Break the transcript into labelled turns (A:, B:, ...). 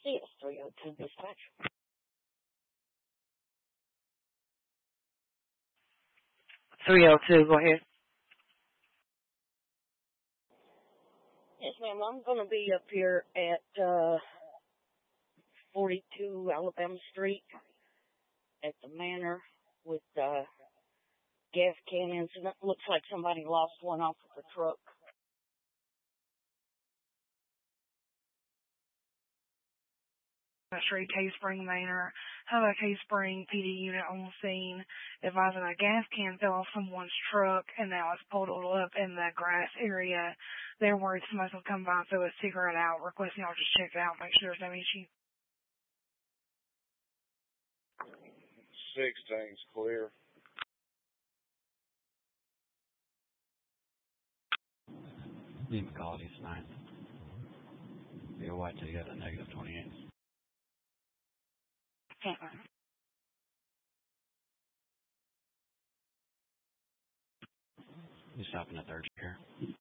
A: Yes, 302 dispatch.
B: 302, go ahead.
A: Yes, ma'am. I'm going to be up here at 42 Alabama Street at the Manor with gas can incident. Looks like somebody lost one off of the truck.
C: Street, Cave Spring Manor. Have a Cave Spring PD unit on the scene, advising a gas can fell off someone's truck and now it's pulled up in the grass area. They're worried somebody will come by and throw a cigarette out, requesting y'all just check it out, make sure there's no issue.
D: 16's clear.
E: Lee McCall, East 9th. BOYT at a -28. You stopping at 3rd here?